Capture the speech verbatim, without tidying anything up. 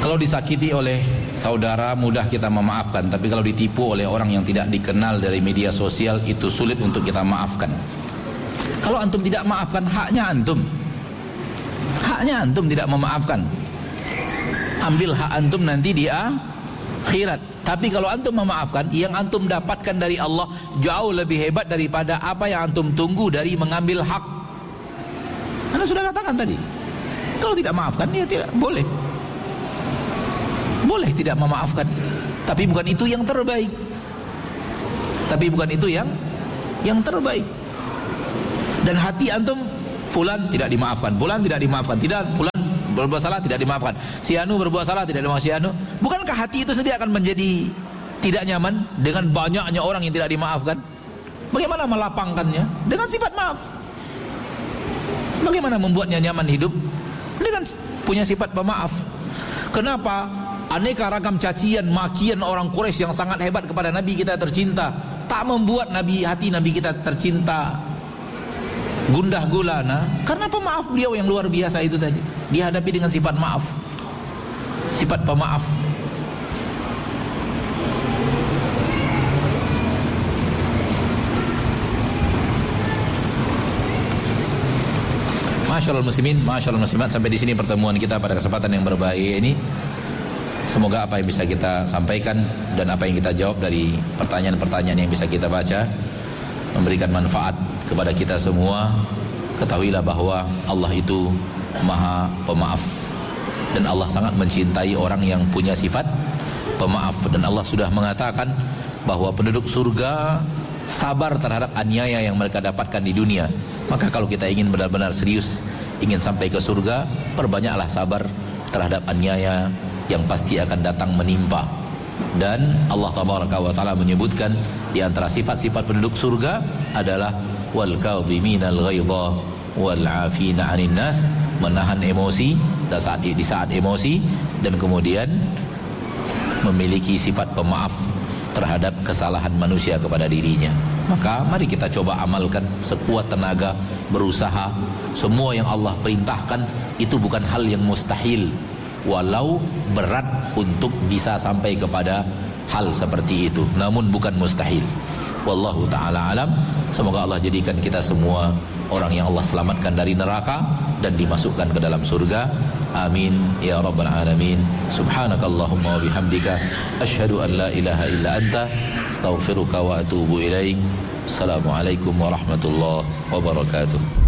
Kalau disakiti oleh saudara mudah kita memaafkan, tapi kalau ditipu oleh orang yang tidak dikenal dari media sosial itu sulit untuk kita maafkan. Kalau antum tidak maafkan, haknya antum. Haknya antum tidak memaafkan. Ambil hak antum nanti di akhirat. Tapi kalau antum memaafkan, yang antum dapatkan dari Allah jauh lebih hebat daripada apa yang antum tunggu dari mengambil hak. Anda sudah katakan tadi, kalau tidak maafkan, ya tidak boleh. Boleh tidak memaafkan, tapi bukan itu yang terbaik. Tapi bukan itu yang yang terbaik. Dan hati antum, fulan tidak dimaafkan, fulan tidak dimaafkan, tidak, fulan berbuat salah tidak dimaafkan, si anu berbuat salah tidak dimaafkan, si anu. Bukankah hati itu sendiri akan menjadi tidak nyaman dengan banyaknya orang yang tidak dimaafkan? Bagaimana melapangkannya? Dengan sifat maaf. Bagaimana membuatnya nyaman hidup? Dengan punya sifat pemaaf. Kenapa? Aneka ragam cacian, makian orang Quraisy yang sangat hebat kepada Nabi kita tercinta tak membuat Nabi, hati Nabi kita tercinta gundah gulana, karena pemaaf beliau yang luar biasa itu tadi. Dihadapi dengan sifat maaf, sifat pemaaf. Masyaallah muslimin, masyaallah muslimat, sampai di sini pertemuan kita pada kesempatan yang berbahagia ini. Semoga apa yang bisa kita sampaikan dan apa yang kita jawab dari pertanyaan-pertanyaan yang bisa kita baca memberikan manfaat kepada kita semua. Ketahuilah bahwa Allah itu Maha Pemaaf, dan Allah sangat mencintai orang yang punya sifat pemaaf. Dan Allah sudah mengatakan bahwa penduduk surga sabar terhadap aniaya yang mereka dapatkan di dunia. Maka kalau kita ingin benar-benar serius ingin sampai ke surga, perbanyaklah sabar terhadap aniaya yang pasti akan datang menimpa. Dan Allah tabaraka wa taala menyebutkan di antara sifat-sifat penduduk surga adalah wal kadhiminal ghaidha wal 'afina 'anil nas, menahan emosi di saat di saat emosi, dan kemudian memiliki sifat pemaaf terhadap kesalahan manusia kepada dirinya. Maka mari kita coba amalkan sekuat tenaga, berusaha. Semua yang Allah perintahkan itu bukan hal yang mustahil, walau berat untuk bisa sampai kepada hal seperti itu, namun bukan mustahil. Wallahu ta'ala alam. Semoga Allah jadikan kita semua orang yang Allah selamatkan dari neraka dan dimasukkan ke dalam surga. Amin ya rabbal alamin. Subhanakallahumma wa bihamdika asyhadu an la ilaha illa anta astaghfiruka wa atubu ilaik. Assalamualaikum warahmatullahi wabarakatuh.